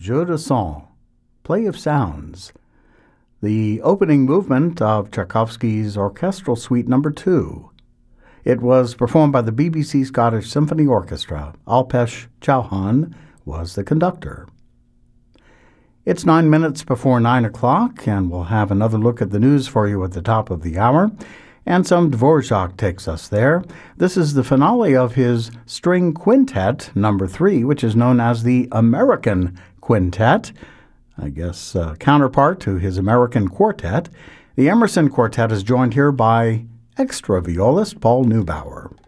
Jeu de Son, Play of Sounds, the opening movement of Tchaikovsky's Orchestral Suite No. 2. It was performed by the BBC Scottish Symphony Orchestra. Alpesh Chauhan was the conductor. It's 9 minutes before 9 o'clock, and we'll have another look at the news for you at the top of the hour. And some Dvorak takes us there. This is the finale of his String Quintet No. 3, which is known as the American Quintet, I guess counterpart to his American Quartet. The Emerson Quartet is joined here by extra violist Paul Neubauer.